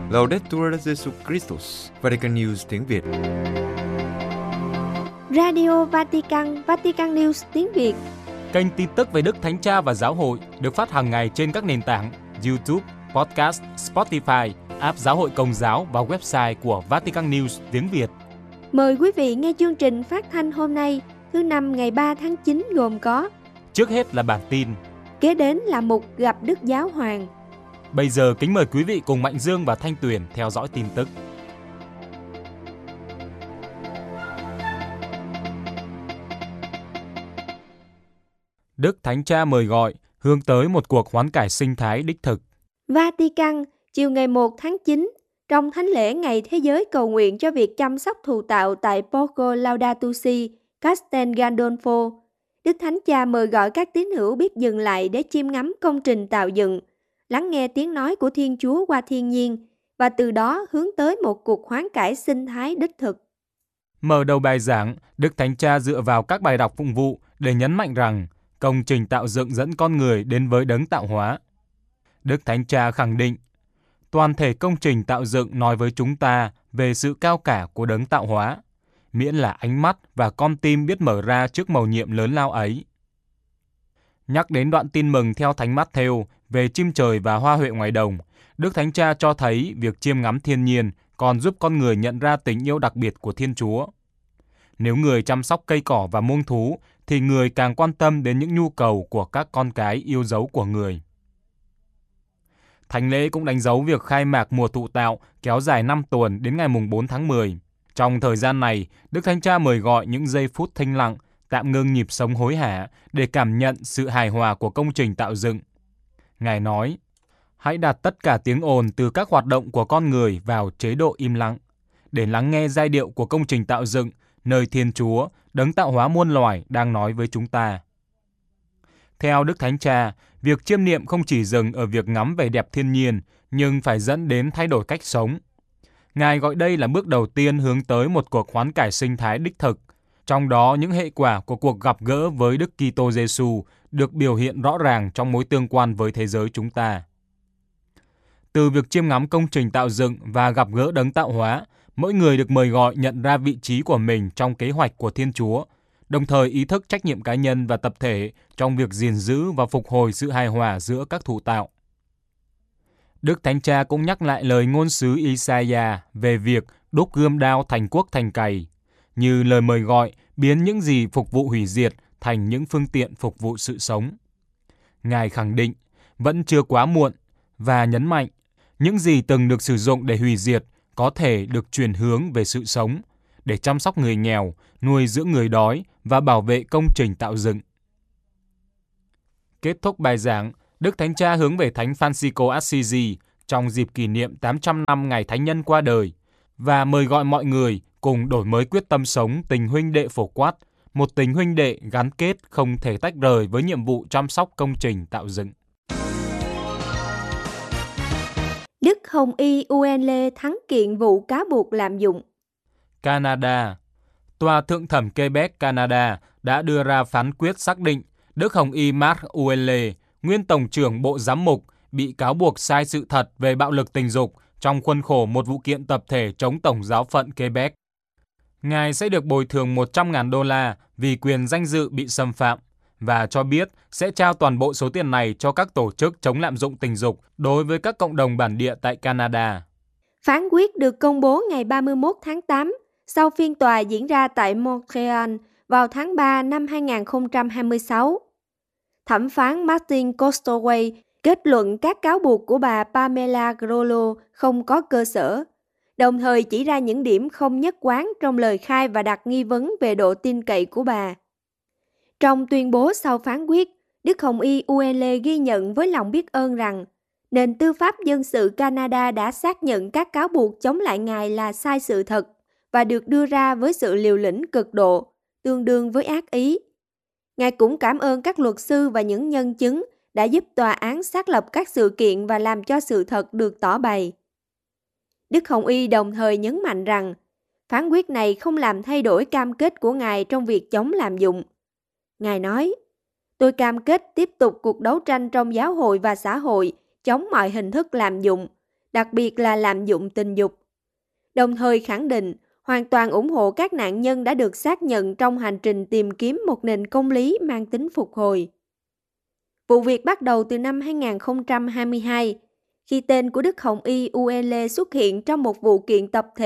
Laudetur Jesus Christus, Vatican News tiếng Việt. Radio Vatican, Vatican News tiếng Việt. Kênh tin tức về Đức Thánh Cha và Giáo hội được phát hàng ngày trên các nền tảng YouTube, Podcast, Spotify, app Giáo hội Công giáo và website của Vatican News tiếng Việt. Mời quý vị nghe chương trình phát thanh hôm nay, thứ Năm ngày 3 tháng 9 gồm có: Trước hết là bản tin, kế đến là mục gặp Đức Giáo Hoàng. Bây giờ kính mời quý vị cùng Mạnh Dương và Thanh Tuyền theo dõi tin tức. Đức Thánh Cha mời gọi hướng tới một cuộc hoán cải sinh thái đích thực. Vatican, chiều ngày 1 tháng 9, trong thánh lễ Ngày Thế giới cầu nguyện cho việc chăm sóc thụ tạo tại Porco Laudato Si, Castel Gandolfo, Đức Thánh Cha mời gọi các tín hữu biết dừng lại để chiêm ngắm công trình tạo dựng, lắng nghe tiếng nói của Thiên Chúa qua thiên nhiên và từ đó hướng tới một cuộc hoán cải sinh thái đích thực. Mở đầu bài giảng, Đức Thánh Cha dựa vào các bài đọc phụng vụ để nhấn mạnh rằng công trình tạo dựng dẫn con người đến với đấng tạo hóa. Đức Thánh Cha khẳng định, toàn thể công trình tạo dựng nói với chúng ta về sự cao cả của đấng tạo hóa, miễn là ánh mắt và con tim biết mở ra trước mầu nhiệm lớn lao ấy. Nhắc đến đoạn tin mừng theo Thánh Mát-thêu về chim trời và hoa huệ ngoài đồng, Đức Thánh Cha cho thấy việc chiêm ngắm thiên nhiên còn giúp con người nhận ra tình yêu đặc biệt của Thiên Chúa. Nếu người chăm sóc cây cỏ và muông thú, thì người càng quan tâm đến những nhu cầu của các con cái yêu dấu của người. Thánh lễ cũng đánh dấu việc khai mạc mùa thụ tạo kéo dài 5 tuần đến ngày 4 tháng 10. Trong thời gian này, Đức Thánh Cha mời gọi những giây phút thinh lặng, tạm ngưng nhịp sống hối hả để cảm nhận sự hài hòa của công trình tạo dựng. Ngài nói, hãy đặt tất cả tiếng ồn từ các hoạt động của con người vào chế độ im lặng, để lắng nghe giai điệu của công trình tạo dựng, nơi Thiên Chúa, đấng tạo hóa muôn loài đang nói với chúng ta. Theo Đức Thánh Cha, việc chiêm niệm không chỉ dừng ở việc ngắm vẻ đẹp thiên nhiên, nhưng phải dẫn đến thay đổi cách sống. Ngài gọi đây là bước đầu tiên hướng tới một cuộc hoán cải sinh thái đích thực, trong đó những hệ quả của cuộc gặp gỡ với Đức Kitô Giêsu được biểu hiện rõ ràng trong mối tương quan với thế giới chúng ta. Từ việc chiêm ngắm công trình tạo dựng và gặp gỡ đấng tạo hóa, mỗi người được mời gọi nhận ra vị trí của mình trong kế hoạch của Thiên Chúa, đồng thời ý thức trách nhiệm cá nhân và tập thể trong việc gìn giữ và phục hồi sự hài hòa giữa các thụ tạo. Đức Thánh Cha cũng nhắc lại lời ngôn sứ Isaiah về việc đúc gươm đao thành cuốc thành cày, như lời mời gọi biến những gì phục vụ hủy diệt thành những phương tiện phục vụ sự sống. Ngài khẳng định vẫn chưa quá muộn và nhấn mạnh những gì từng được sử dụng để hủy diệt có thể được chuyển hướng về sự sống, để chăm sóc người nghèo, nuôi dưỡng người đói và bảo vệ công trình tạo dựng. Kết thúc bài giảng, Đức Thánh Cha hướng về Thánh Francisco Assisi trong dịp kỷ niệm 800 năm ngày Thánh Nhân qua đời và mời gọi mọi người cùng đổi mới quyết tâm sống tình huynh đệ phổ quát, một tình huynh đệ gắn kết không thể tách rời với nhiệm vụ chăm sóc công trình tạo dựng. Đức Hồng Y Uenle thắng kiện vụ cáo buộc lạm dụng. Canada. Tòa Thượng thẩm Quebec, Canada đã đưa ra phán quyết xác định Đức Hồng Y Mark Uenle, nguyên Tổng trưởng Bộ Giám mục, bị cáo buộc sai sự thật về bạo lực tình dục trong khuôn khổ một vụ kiện tập thể chống Tổng giáo phận Quebec. Ngài sẽ được bồi thường $100,000 vì quyền danh dự bị xâm phạm và cho biết sẽ trao toàn bộ số tiền này cho các tổ chức chống lạm dụng tình dục đối với các cộng đồng bản địa tại Canada. Phán quyết được công bố ngày 31 tháng 8 sau phiên tòa diễn ra tại Montreal vào tháng 3 năm 2026. Thẩm phán Martin Costaway kết luận các cáo buộc của bà Pamela Grollo không có cơ sở, đồng thời chỉ ra những điểm không nhất quán trong lời khai và đặt nghi vấn về độ tin cậy của bà. Trong tuyên bố sau phán quyết, Đức Hồng Y Uenle ghi nhận với lòng biết ơn rằng nền tư pháp dân sự Canada đã xác nhận các cáo buộc chống lại Ngài là sai sự thật và được đưa ra với sự liều lĩnh cực độ, tương đương với ác ý. Ngài cũng cảm ơn các luật sư và những nhân chứng đã giúp tòa án xác lập các sự kiện và làm cho sự thật được tỏ bày. Đức Hồng Y đồng thời nhấn mạnh rằng phán quyết này không làm thay đổi cam kết của Ngài trong việc chống lạm dụng. Ngài nói, tôi cam kết tiếp tục cuộc đấu tranh trong giáo hội và xã hội chống mọi hình thức lạm dụng, đặc biệt là lạm dụng tình dục. Đồng thời khẳng định hoàn toàn ủng hộ các nạn nhân đã được xác nhận trong hành trình tìm kiếm một nền công lý mang tính phục hồi. Vụ việc bắt đầu từ năm 2022, khi tên của Đức Hồng Y Uele xuất hiện trong một vụ kiện tập thể